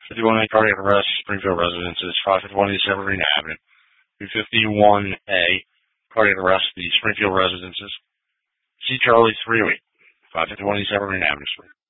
51A cardiac arrest, Springfield Residences, 551 East Evergreen Avenue. 251A cardiac arrest, the Springfield Residences. C. Charlie 308, 551 East Evergreen Avenue.